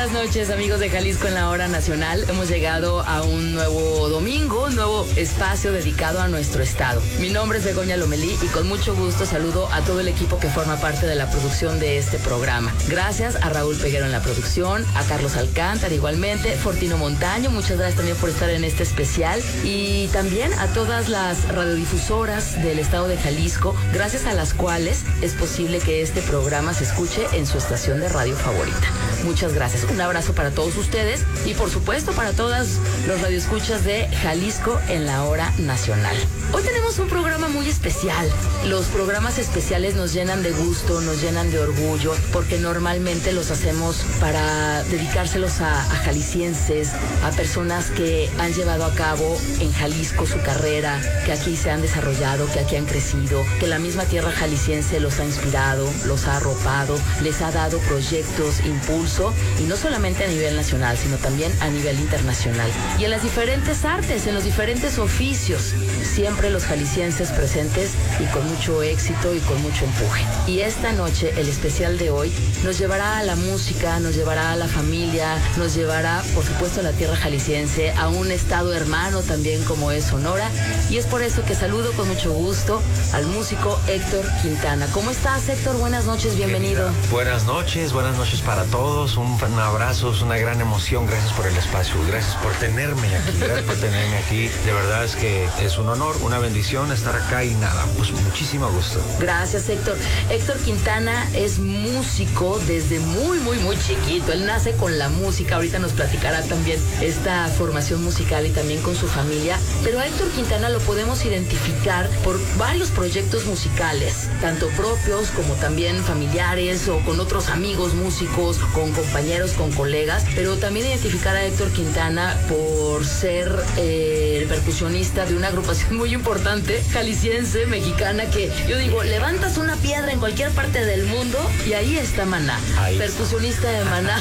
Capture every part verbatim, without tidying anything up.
buenas noches, amigos de Jalisco en la Hora Nacional. Hemos llegado a un nuevo domingo, un nuevo espacio dedicado a nuestro estado. Mi nombre es Begoña Lomelí y con mucho gusto saludo a todo el equipo que forma parte de la producción de este programa. Gracias a Raúl Peguero en la producción, a Carlos Alcántara igualmente, Fortino Montaño, muchas gracias también por estar en este especial, y también a todas las radiodifusoras del estado de Jalisco, gracias a las cuales es posible que este programa se escuche en su estación de radio favorita. Muchas gracias. Un abrazo para todos ustedes y por supuesto para todas los radioescuchas de Jalisco en la Hora Nacional. Hoy tenemos un programa muy especial. Los programas especiales nos llenan de gusto, nos llenan de orgullo, porque normalmente los hacemos para dedicárselos a, a jaliscienses, a personas que han llevado a cabo en Jalisco su carrera, que aquí se han desarrollado, que aquí han crecido, que la misma tierra jalisciense los ha inspirado, los ha arropado, les ha dado proyectos, impulso, y no solamente a nivel nacional, sino también a nivel internacional. Y en las diferentes artes, en los diferentes oficios, siempre los jaliscienses presentes y con mucho éxito y con mucho empuje. Y esta noche, el especial de hoy, nos llevará a la música, nos llevará a la familia, nos llevará, por supuesto, a la tierra jalisciense, a un estado hermano también como es Sonora. Y es por eso que saludo con mucho gusto al músico Héctor Quintana. ¿Cómo estás, Héctor? Buenas noches, bienvenido. Buenas noches, buenas noches para todos. Un, un abrazo, es una gran emoción. Gracias por el espacio, gracias por tenerme aquí, gracias por tenerme aquí. De verdad es que es un honor, una bendición estar acá y nada, pues muchísimo gusto. Gracias, Héctor. Héctor Quintana es músico desde muy, muy, muy chiquito. Él nace con la música. Ahorita nos platicará también esta formación musical y también con su familia. Pero a Héctor Quintana lo podemos identificar por varios proyectos musicales, tanto propios como también familiares o con otros amigos músicos, con compañeros, con colegas. Pero también identificar a Héctor Quintana por ser eh, el percusionista de una agrupación muy importante, jalisciense, mexicana, que yo digo, levantas una piedra en cualquier parte del mundo y ahí está Maná, ahí percusionista está. de Maná.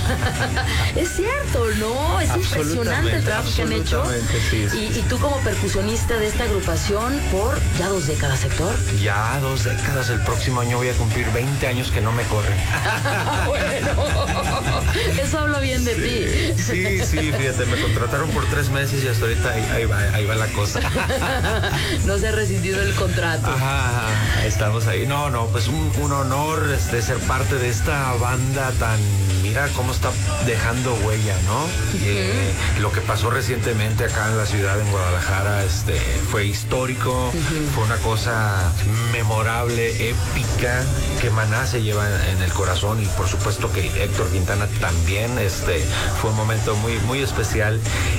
Es cierto, ¿no? Es impresionante el trabajo que han hecho. Sí, sí. Y, y tú como percusionista de esta agrupación por ya dos décadas, Héctor. Ya dos décadas, el próximo año voy a cumplir veinte años que no me corren. Bueno, eso habla bien de sí, ti. Sí, sí, fíjate, me contrataron por tres meses y hasta ahorita ahí, ahí, va, ahí va la cosa. No se ha rescindido el contrato. Ajá, ajá, estamos ahí. No, no, pues un, un honor este, ser parte de esta banda tan... Mira cómo está dejando huella, ¿no? Uh-huh. Eh, lo que pasó recientemente acá en la ciudad, en Guadalajara, este, fue histórico, uh-huh. Fue una cosa memorable, épica, que Maná se lleva en, en el corazón, y por supuesto que Héctor Quintana también. Este, fue un momento muy, muy especial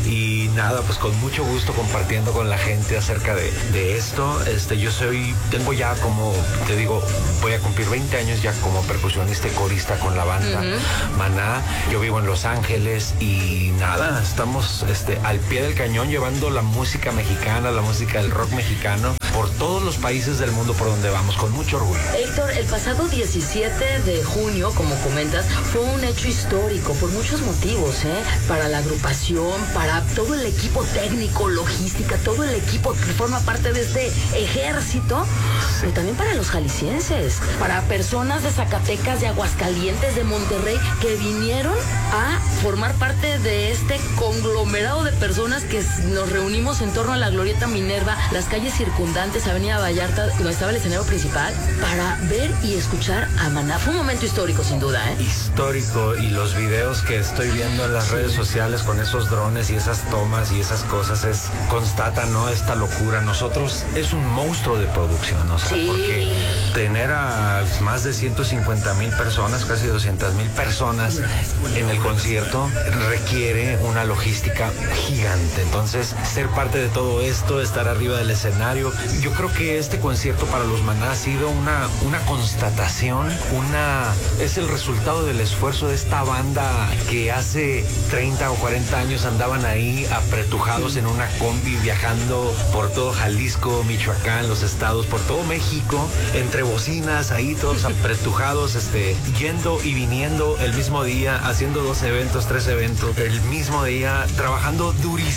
y nada, pues con mucho gusto compartiendo con la gente acerca de, de esto. Este, yo soy, tengo ya como, te digo, voy a cumplir veinte años ya como percusionista y corista con la banda. Uh-huh. Maná, yo vivo en Los Ángeles y nada, estamos este, al pie del cañón llevando la música mexicana, la música del rock mexicano por todos los países del mundo por donde vamos, con mucho orgullo. Héctor, el pasado diecisiete de junio, como comentas, fue un hecho histórico por muchos motivos, ¿eh? Para la agrupación, para todo el equipo técnico, logística, todo el equipo que forma parte de este ejército, sí. Pero también para los jaliscienses, para personas de Zacatecas, de Aguascalientes, de Monterrey, que vinieron a formar parte de este conglomerado de personas que nos reunimos en torno a la Glorieta Minerva, las calles circundantes, Avenida Vallarta, donde estaba el escenario principal, para ver y escuchar a Maná. Fue un momento histórico, sin duda, ¿eh? Histórico, y los videos que estoy viendo en las redes sociales con esos drones y esas tomas y esas cosas es constatan, ¿no? Esta locura. Nosotros es un monstruo de producción, o sea, sí. Porque tener a más de ciento cincuenta mil personas, casi doscientas mil personas en el concierto requiere una logística gigante. Entonces, ser parte de todo esto, estar arriba del escenario, yo creo que este concierto para los Maná ha sido una, una constatación, una es el resultado del esfuerzo de esta banda que hace treinta o cuarenta años andaban ahí apretujados en una combi viajando por todo Jalisco, Michoacán, los estados, por todo México, entre bocinas ahí todos apretujados, este, yendo y viniendo el mismo día, haciendo dos eventos, tres eventos el mismo día, trabajando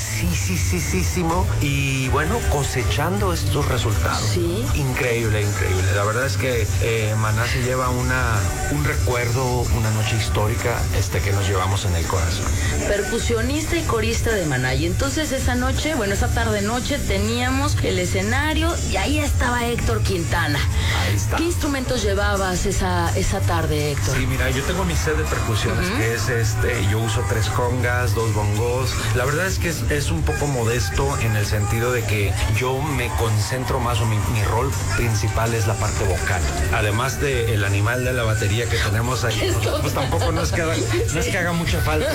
durísimo y bueno, cosechando estos resultados. Sí. Increíble, increíble. La verdad es que eh, Maná se lleva una, un recuerdo, una noche histórica. Este este, que nos llevamos en el corazón. Percusionista y corista de Maná. Y entonces esa noche, bueno, esa tarde noche teníamos el escenario y ahí estaba Héctor Quintana. Ahí está. ¿Qué instrumentos llevabas esa, esa tarde, Héctor? Sí, mira, yo tengo mi set de percusiones, uh-huh. que es este, yo uso tres congas, dos bongos. La verdad es que es, es un poco modesto en el sentido de que yo me concentro más, o mi, mi rol principal es la parte vocal. Además del animal de la batería que tenemos ahí, pues, pues tampoco no es que haga, no es que haga mucha falta.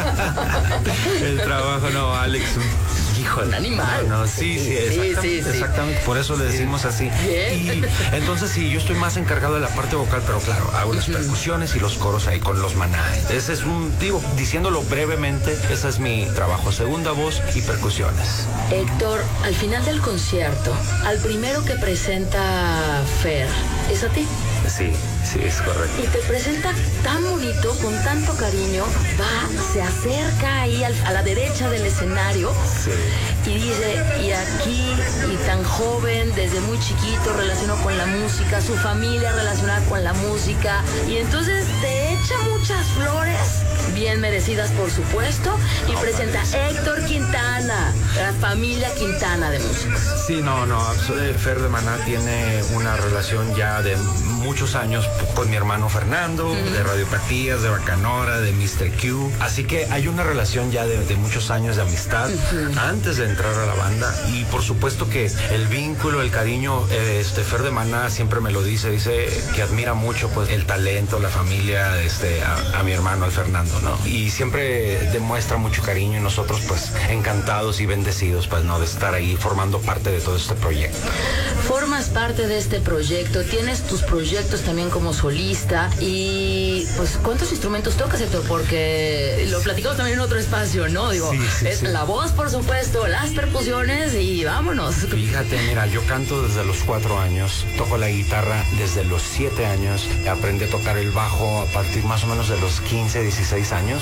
El trabajo, no, Alex, un, híjole. Un animal. No, no, sí, sí, exactamente, sí, sí, sí. exactamente. Por eso le decimos sí. así. Bien. Y entonces sí, yo estoy más encargado de la parte vocal, pero claro, hago las uh-huh. percusiones y los coros ahí con los Maná. Ese es un, digo, diciéndolo brevemente, ese es mi trabajo, segunda voz y percusiones. Héctor, al final del concierto, al primero que presenta Fer, ¿es a ti? Sí, sí, es correcto. Y te presenta tan bonito, con tanto cariño, va, se acerca ahí al, a la derecha del escenario sí. y dice, y aquí, y tan joven, desde muy chiquito, relacionado con la música, su familia relacionada con la música, y entonces te echa muchas flores, bien merecidas por supuesto, y no, presenta a Héctor Quintana, la familia Quintana de músicos. Sí, no, no, Fer de Maná tiene una relación ya de muchos años con mi hermano Fernando, uh-huh. de Radiopatías, de Bacanora, de mister Q. Así que hay una relación ya de, de muchos años de amistad uh-huh. antes de entrar a la banda. Y por supuesto que el vínculo, el cariño, eh, este Fer de Maná siempre me lo dice, dice que admira mucho pues el talento, la familia, este, a, a mi hermano, al Fernando, ¿no? Y siempre demuestra mucho cariño y nosotros pues encantados y bendecidos pues, ¿no? de estar ahí formando parte de todo este proyecto. Formas parte de este proyecto, tienes tus proyectos también como solista y pues ¿cuántos instrumentos tocas, Héctor? Porque lo platicamos también en otro espacio, ¿no? Digo, sí, sí, es sí. la voz, por supuesto, las percusiones y vámonos. Fíjate, mira, yo canto desde los cuatro años, toco la guitarra desde los siete años, aprendí a tocar el bajo a partir más o menos de los quince, dieciséis años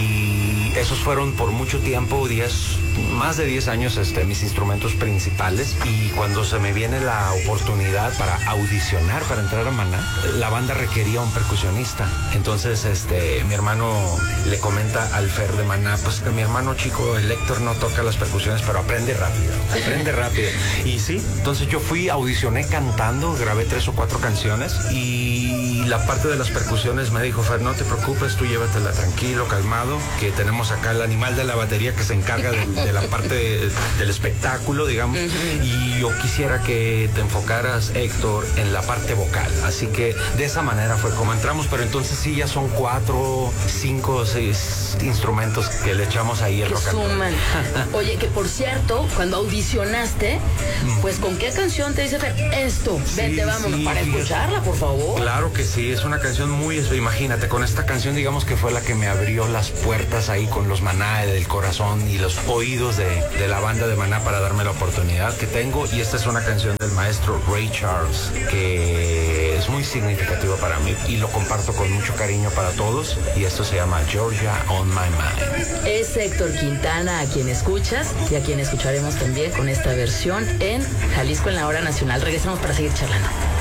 y esos fueron por mucho tiempo, diez, más de diez años este, mis instrumentos principales y cuando se me viene la oportunidad para audicionar, para entrar a Maná, la banda requería un percusionista. Entonces, este, mi hermano le comenta al Fer de Maná, pues que mi hermano chico, el Héctor, no toca las percusiones, pero aprende rápido, aprende rápido. Y sí, entonces yo fui, audicioné cantando, grabé tres o cuatro canciones y la parte de las percusiones me dijo, Fer, no te preocupes, tú llévatela tranquilo, calmado, que tenemos acá el animal de la batería que se encarga de, de la parte de, del espectáculo, digamos, uh-huh. y yo quisiera que te enfocaras, Héctor, en la parte vocal. Así que de esa manera fue como entramos, pero entonces sí ya son cuatro, cinco, seis instrumentos que le echamos ahí el rock and roll. Suman. Oye, que por cierto, cuando audicionaste, pues ¿con qué canción te dice Fer? Esto, sí, vente, vámonos, sí, para escucharla, por favor. Claro que sí, es una canción muy, imagínate, con esta canción digamos que fue la que me abrió las puertas ahí con los Maná del corazón y los oídos de, de la banda de Maná para darme la oportunidad que tengo, y esta es una canción del maestro Ray Charles que es muy significativa para mí y lo comparto con mucho cariño para todos, y esto se llama Georgia on My Mind. Es Héctor Quintana a quien escuchas y a quien escucharemos también con esta versión en Jalisco en la Hora Nacional. Regresamos para seguir charlando.